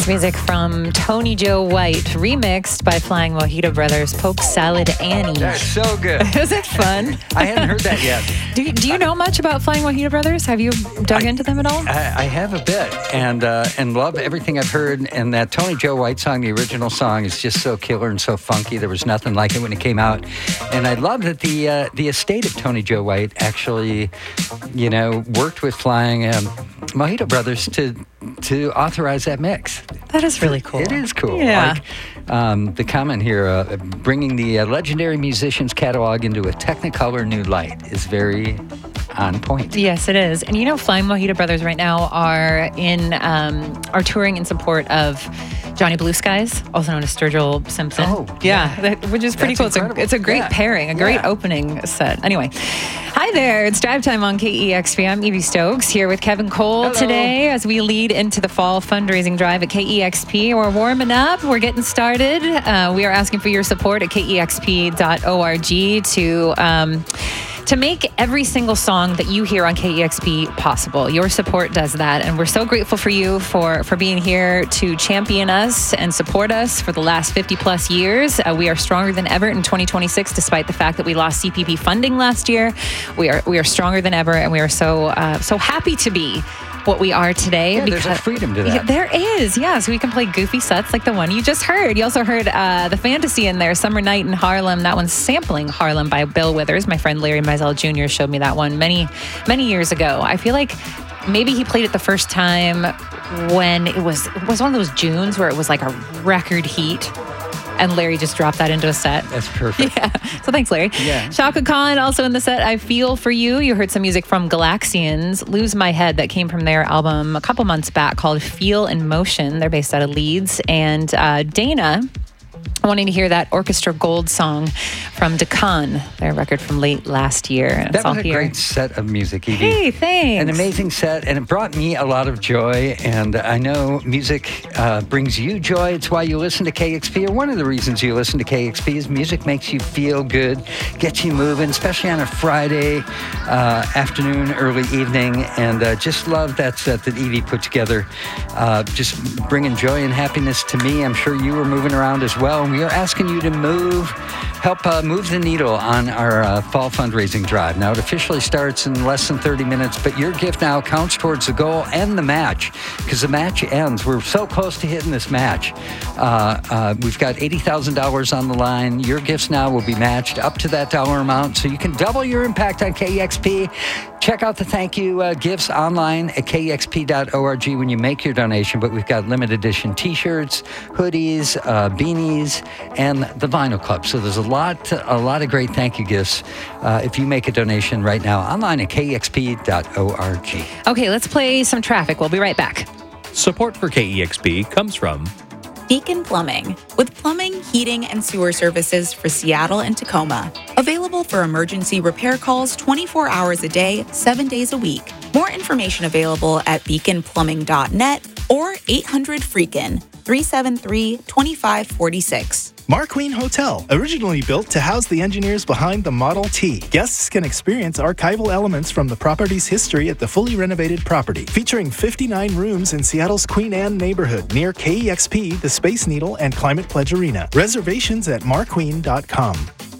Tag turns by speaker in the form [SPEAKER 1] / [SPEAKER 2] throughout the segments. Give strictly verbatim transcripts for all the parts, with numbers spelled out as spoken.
[SPEAKER 1] Music from Tony Joe White, remixed by Flying Mojito Brothers, Poke Salad Annie.
[SPEAKER 2] That's so good.
[SPEAKER 1] Is it fun?
[SPEAKER 2] I hadn't heard that yet.
[SPEAKER 1] Do you, do you know much about Flying Mojito Brothers? Have you dug
[SPEAKER 2] I,
[SPEAKER 1] into them at all?
[SPEAKER 2] I, I have a bit, and uh, and love everything I've heard. And that Tony Joe White song, the original song, is just so killer and so funky. There was nothing like it when it came out. And I love that the uh, the estate of Tony Joe White actually, you know, worked with Flying um, Mojito Brothers to to authorize that mix.
[SPEAKER 1] That is really cool.
[SPEAKER 2] It is cool.
[SPEAKER 1] Yeah.
[SPEAKER 2] Like, um, the comment here, uh, bringing the uh, legendary musician's catalog into a Technicolor new light is very on point.
[SPEAKER 1] Yes, it is. And you know, Flying Mojito Brothers right now are in um, are touring in support of Johnny Blue Skies, also known as Sturgill Simpson.
[SPEAKER 2] Oh,
[SPEAKER 1] yeah, yeah. That, which is pretty
[SPEAKER 2] That's
[SPEAKER 1] cool. It's a, it's a great
[SPEAKER 2] yeah.
[SPEAKER 1] pairing, a great
[SPEAKER 2] yeah.
[SPEAKER 1] opening set. Anyway, hi there. It's Drive Time on K E X P. I'm Evie Stokes here with Kevin Cole
[SPEAKER 2] Hello.
[SPEAKER 1] today as we lead into the fall fundraising drive at K E X P. We're warming up. We're getting started. Uh, we are asking for your support at K E X P dot org to... Um, to make every single song that you hear on K E X P possible. Your support does that, and we're so grateful for you for, for being here to champion us and support us for the last fifty plus years. Uh, we are stronger than ever in twenty twenty-six, despite the fact that we lost C P P funding last year. We are we are stronger than ever, and we are so uh, so happy to be what we are today.
[SPEAKER 2] Yeah, there's a freedom to that.
[SPEAKER 1] Yeah, there is, yeah. So we can play goofy sets like the one you just heard. You also heard uh, the Fantasy in there, Summer Night in Harlem. That one's sampling Harlem by Bill Withers. My friend Larry Mizell Junior showed me that one many, many years ago. I feel like maybe he played it the first time when it was it was one of those Junes where it was like a record heat. And Larry just dropped that into a set.
[SPEAKER 2] That's perfect.
[SPEAKER 1] Yeah. So thanks, Larry.
[SPEAKER 2] Yeah.
[SPEAKER 1] Shaka Khan also in the set. I Feel For You. You heard some music from Galaxians. Lose My Head, that came from their album a couple months back called Feel in Motion. They're based out of Leeds. And uh, Dana, wanting to hear that Orchestra Gold song from Deccan, their record from late last year. And
[SPEAKER 2] That
[SPEAKER 1] it's all
[SPEAKER 2] was a
[SPEAKER 1] here.
[SPEAKER 2] great set of music, Evie.
[SPEAKER 1] Hey, thanks.
[SPEAKER 2] An amazing set, and it brought me a lot of joy. And I know music uh, brings you joy. It's why you listen to K X P, or one of the reasons you listen to K X P is music makes you feel good, gets you moving, especially on a Friday uh, afternoon, early evening. And uh, just love that set that Evie put together, uh, just bringing joy and happiness to me. I'm sure you were moving around as well. And we are asking you to move, help uh, move the needle on our uh, fall fundraising drive. Now, it officially starts in less than thirty minutes, but your gift now counts towards the goal and the match, because the match ends. We're so close to hitting this match. Uh, uh, we've got eighty thousand dollars on the line. Your gifts now will be matched up to that dollar amount, so you can double your impact on K E X P. Check out the thank you uh, gifts online at K E X P dot org when you make your donation, but we've got limited edition t-shirts, hoodies, uh, beanies, and the Vinyl Club. So there's a lot, a lot of great thank you gifts uh, if you make a donation right now online at K E X P dot org.
[SPEAKER 1] Okay, let's play some traffic. We'll be right back.
[SPEAKER 3] Support for K E X P comes from
[SPEAKER 4] Beacon Plumbing, with plumbing, heating, and sewer services for Seattle and Tacoma. Available for emergency repair calls twenty-four hours a day, seven days a week. More information available at beacon plumbing dot net or eight hundred freakin, three seven three, two five four six.
[SPEAKER 5] Marqueen Hotel, originally built to house the engineers behind the Model T. Guests can experience archival elements from the property's history at the fully renovated property, featuring fifty-nine rooms in Seattle's Queen Anne neighborhood near K E X P, the Space Needle, and Climate Pledge Arena. Reservations at marqueen dot com.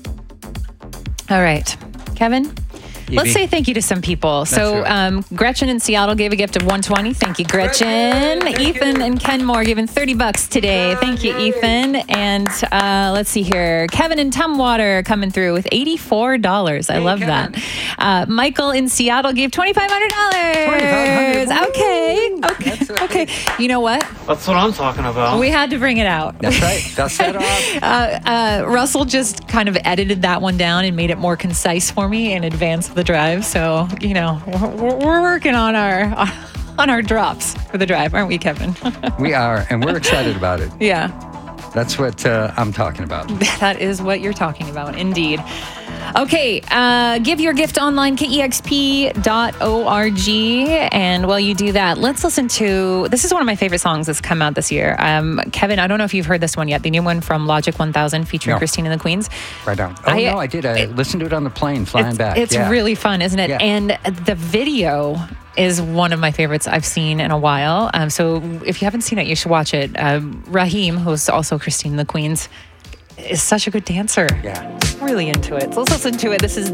[SPEAKER 1] All right. Kevin? Let's
[SPEAKER 2] Evie.
[SPEAKER 1] say thank you to some people. So
[SPEAKER 2] right.
[SPEAKER 1] um, Gretchen in Seattle gave a gift of one hundred twenty. Thank you, Gretchen.
[SPEAKER 2] Gretchen, thank
[SPEAKER 1] Ethan
[SPEAKER 2] you.
[SPEAKER 1] and Ken Moore giving thirty bucks today. Thank you,
[SPEAKER 2] yay.
[SPEAKER 1] Ethan. And uh, let's see here. Kevin in Tumwater coming through with eighty-four dollars. I
[SPEAKER 2] Hey,
[SPEAKER 1] love
[SPEAKER 2] Kevin.
[SPEAKER 1] that. Uh, Michael in Seattle gave twenty-five hundred dollars.
[SPEAKER 2] twenty-five hundred dollars.
[SPEAKER 1] Okay. Okay.
[SPEAKER 2] That's
[SPEAKER 1] Okay. You know what?
[SPEAKER 6] That's what I'm talking about.
[SPEAKER 1] We had to bring it out.
[SPEAKER 2] That's right. Dust that off.
[SPEAKER 1] Uh, uh, Russell just kind of edited that one down and made it more concise for me in advance of the drive. So, you know, we're, we're working on our on our drops for the drive, aren't we, Kevin?
[SPEAKER 2] We are, and we're excited about it.
[SPEAKER 1] Yeah,
[SPEAKER 2] That's what uh, I'm talking about.
[SPEAKER 1] that is what you're talking about, indeed. Okay, uh, give your gift online, K E X P dot org. And while you do that, let's listen to, this is one of my favorite songs that's come out this year. Um, Kevin, I don't know if you've heard this one yet, the new one from Logic one thousand featuring
[SPEAKER 2] No.
[SPEAKER 1] Christine and the Queens.
[SPEAKER 2] Right on. Oh,
[SPEAKER 1] I-
[SPEAKER 2] no, I did. I listened to it on the plane flying
[SPEAKER 1] it's,
[SPEAKER 2] back.
[SPEAKER 1] It's
[SPEAKER 2] yeah.
[SPEAKER 1] really fun, isn't it?
[SPEAKER 2] Yeah.
[SPEAKER 1] And the video is one of my favorites I've seen in a while. Um, so if you haven't seen it, you should watch it. Um, Raheem, who's also Christine the Queen's, is such a good dancer.
[SPEAKER 2] Yeah.
[SPEAKER 1] Really into it. So let's listen to it. This is